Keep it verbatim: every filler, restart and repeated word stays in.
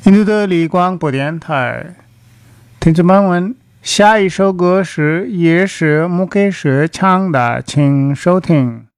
印度的立广播电台，听众朋友们，下一首歌是也是穆克什唱的，请收听。